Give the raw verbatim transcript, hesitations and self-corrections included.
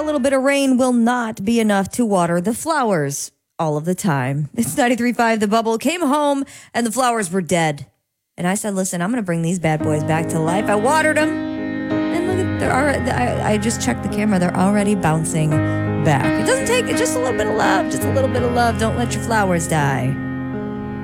little bit of rain will not be enough to water the flowers all of the time. It's ninety-three point five The Bubble. Came home and the flowers were dead. And I said, listen, I'm going to bring these bad boys back to life. I watered them. And look at, they're already, I, I just checked the camera. They're already bouncing back. It doesn't take, just a little bit of love. Just a little bit of love. Don't let your flowers die.